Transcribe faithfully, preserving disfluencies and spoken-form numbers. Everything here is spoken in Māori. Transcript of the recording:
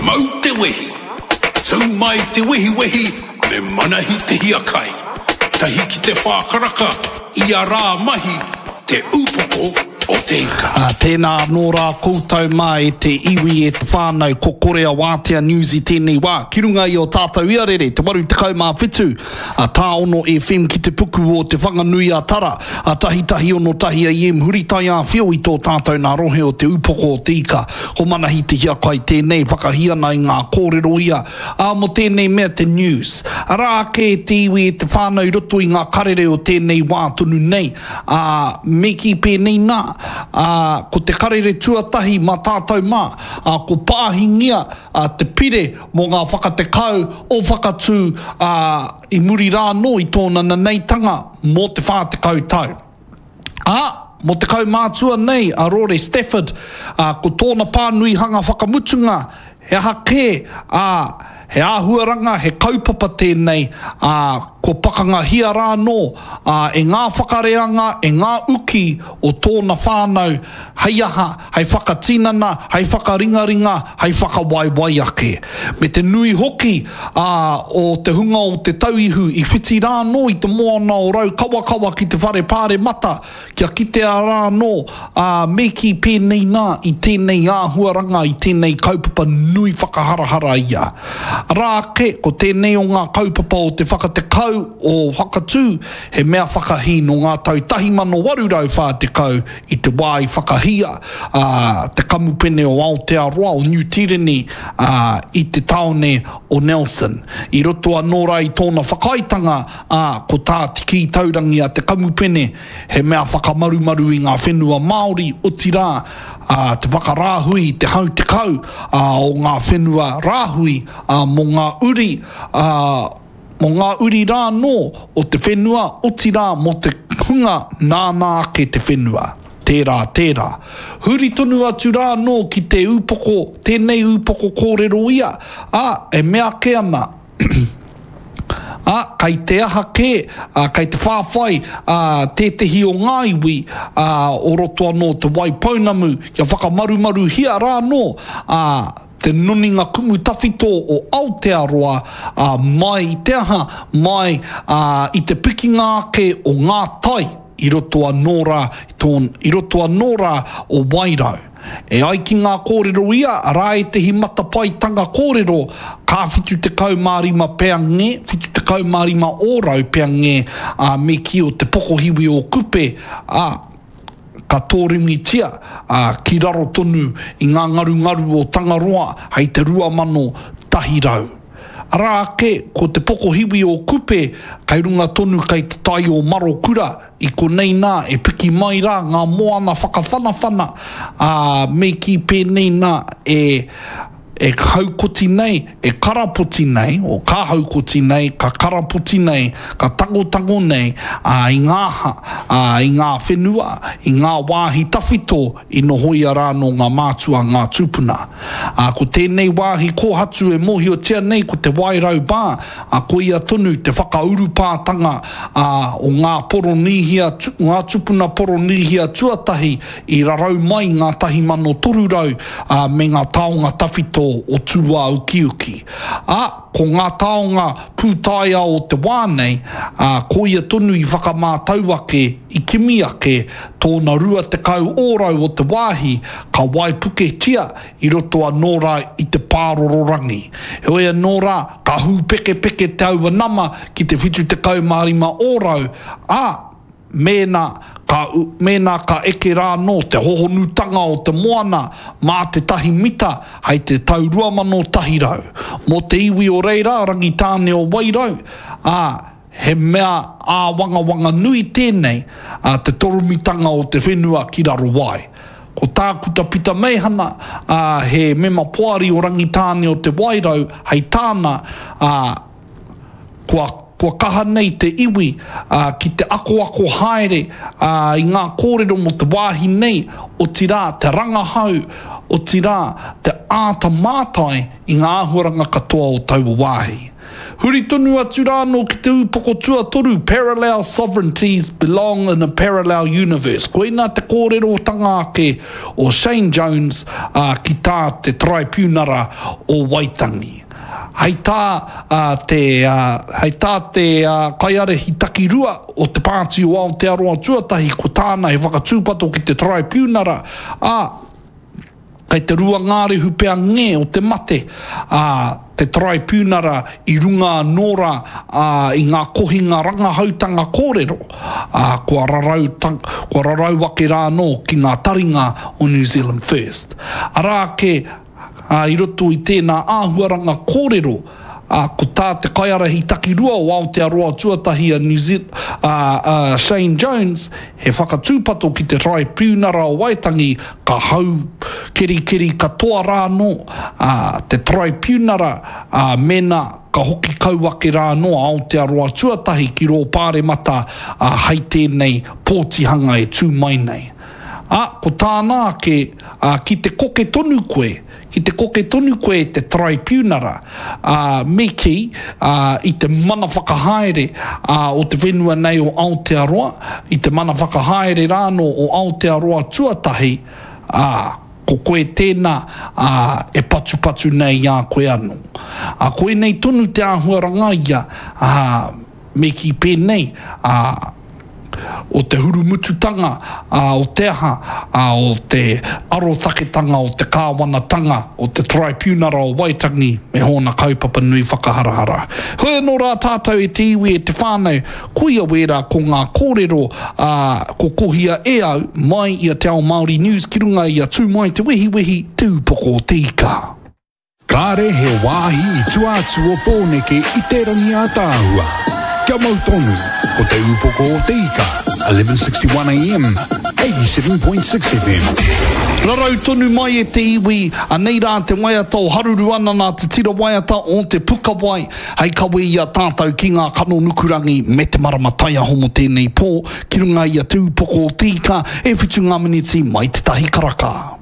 Mau te wehi, tau mai te wehi wehi, me manahi te hiakai. Tahi ki te whākaraka, ia rā mahi, te upoko o te ika. Uh, tēnā nō rā koutou mai e te iwi e te whānau ko Korea Wātea Newsy tēnei wā. Ki runga i o tātou iarere, te waru te kaumā whetū, a tā ono F M ki te puku o te whanganui a tara, a tahi tahi ono tahi a iem huritai a whio i tō tātou nā rohe o te upoko o te ika. Ko manahi te hiakai tēnei, whakahiana i ngā kōrero ia, a mo tēnei mea te news. A rā ke te iwi e te whānau roto i ngā karere o tēnei wā tonu nei, a me ki pēnei nā, Uh, ko te karere tuatahi ma tātou mā, uh, ko pāhingia uh, te pire mō ngā whakatekau o whakatū uh, i muri rā no i tōna naneitanga mō te whātekau tau. Ah, mo te kaumātua nei, a Rory Stafford, uh, ko tōna pānui hanga whakamutunga, he aha ke, uh, he āhuaranga, he kaupapa tēnei, uh, ko pakanga hia rā no, uh, e ngā whakareanga, e ngā uki o tōna whānau, hei aha, hei whakatinana, hei whakaringaringa, hei whakawaiwai ake. Me te nui hoki uh, o te hunga o te tauihu, i whiti rā no i te moana o rau kawakawa ki te whare pāre mata, kia kite a rā no, uh, me ki pēnei nā i tēnei āhuaranga, i tēnei kaupapa nui whakaharahara ia. Rā ke, ko tēnei o ngā kaupapa o te whakatekau o whakatū, he mea whakahi no ngā tau tahi mano warurau whātekau i te wā i whakahia, uh, te kamupene o Aotearoa o New Tireni uh, i te taone o Nelson. I roto anō rā i tōna whakaitanga uh, ko tā tiki taurangi a te kamupene, he mea whakamarumaru i ngā whenua Māori o tirā, Uh, te whakarāhui, te hau te kau uh, o ngā whenua rāhui uh, mō ngā uri uh, mō ngā uri rā no o te whenua o tirā mō te hunga nāna ake te whenua. Tērā, tērā. Huri tonu atu rā no ki te upoko, tēnei upoko kōrero ia. Ah, e mea ke ana. Ah, kai te aha ke, uh, kai te whāwhai, uh, te tehi o ngā iwi, uh, o roto anō te waipaunamu, kia whakamarumaru hia rā no, uh, te nuninga kumu tawhito o Aotearoa, uh, mai i te aha, mai uh, i te pikinga ake o ngā tai, i roto anō rā, i roto anō rā o Wairau. E ai ki ngā kōrero ia, rā e te hi matapai tanga kōrero, ka whitu te kaumārima pea nge, whitu te kaumārima ōrau pea nge, uh, me ki o te pokohiwi o kupe, uh, ka tōringi tia, uh, ki raro tonu i ngā ngaru ngaru o Tangaroa, hei te rua mano tahirau. Rā ke, ko te pokohiwi o kupe, kai runga tonu kai te tai o Marokura, i ko nei nā, e piki mai rā, ngā moana whakawhanawhana, uh, me ki pēnei nā, e, e haukoti nei, e karapoti nei, o ka haukoti nei, ka karapoti nei, ka tangotango nei, uh, i ngā, uh, i ngā whenua, i ngā wāhi tawhito, i no hoia rā no ngā mātua, ngā tūpuna. Uh, ko tēnei wāhi kōhatu e mohi o tia nei, ko te wairau bā, uh, ko ia tonu te whakaurupātanga uh, o ngā poronihia, tu, ngā tūpuna poronihia tuatahi, i rarau mai ngā tahi mano torurau, uh, me ngā taonga tawhito o tua ukiuki. A, ko ngā taonga pūtaia o te wānei, a, ko ia tonu i whakamātau ake, i kimi ake, tōna rua te kau ōrau o te wāhi, ka waipuke tia, i roto anō rā i te pārororangi. Hoi anō rā, ka hu peke peke te aua nama, ki te whitu te kau mārima ōrau, a, mēnā, ka, mēnā ka eke rā no te hohonutanga o te moana mā te tahi mita hei te taurua mano tahirau. Mō te iwi o reira, rangitāne o Wairau, a, he mea ā wanga wanga nui tēnei, a, te toromitanga o te whenua ki raro wai. Ko tā kutapita meihana, a, he mema poari o rangitāne o te Wairau, hei tāna, a, kua Kua kaha nei te iwi uh, ki te ako ako haere uh, i ngā kōrero mo te wāhi nei o tirā te rangahau, o tirā te āta mātai i ngā āhuaranga katoa o taua wāhi. Huri tonu atu rāno ki te upoko tuatoru, parallel sovereignties belong in a parallel universe. Koina te kōrero tanga ake o Shane Jones uh, ki tā te tribunara o Waitangi. Hei tā uh, te, uh, hei tā te uh, kaiarehi takirua o te pāti o Aotearoa tuatahi ko tāna he whakatūpato ki te tribunara. Ah, kei te rua ngāre hupea nge o te mate, uh, te tribunara i runga nora uh, i ngā kohinga rangahautanga kōrero, uh, kua, rarau tang, kua rarau wake rāno ki ngā taringa o New Zealand First. Arā ke uh, i roto i tēnā āhuaranga kōrero, Uh, ko tā te kaiarahi takirua o Aotearoa tuatahi a New Zealand, uh, uh, Shane Jones, he whakatūpato ki te tribunara o Waitangi, ka hau keri keri katoa rāno, uh, te tribunara uh, mena ka hoki kauake rāno a Aotearoa tuatahi ki rō pāre mata uh, hei tēnei pōtihanga e tū mai nei. Ah, ko tāna ke uh, ki te koke tonu koe, ki te koke tonu koe te tribunara, uh, me ki uh, i te mana whakahaere uh, o te whenua nei o Aotearoa, i te mana whakahaere rāno o Aotearoa tuatahi, uh, ko koe tēnā uh, e patu patu nei a koe anu. Uh, koe nei tonu te āhuaranga ia, uh, me ki pēnei, uh, o te hurumututanga, uh, o te aha, uh, o te arotaketanga, o te kāwanatanga, o te tribunara o Waitangi, me hōna kaupapa nui whakaharahara. Hoi no rā tātou e te iwi e te whānau, kuia wera ko ngā kōrero, uh, ko kohia e au, mai i a te ao Māori News, ki runga i a tū mai te wehi wehi, tūpoko tika. Kāre he wāhi i tuātu o pōneke i te rangi a tāhua. Kia mau tonu, ko te upoko o te ika, eleven sixty-one A M, eighty-seven point six F M. Rarau tonu mai e te iwi, a nei rā te waiata o haruru ana nā te tira waiata o te puka wai, hei kawe i a tātou ki ngā kano nukurangi me te marama taia homo tēnei pō, ki runga i a te upoko o te ika, e whitu ngā miniti mai te tahi karaka.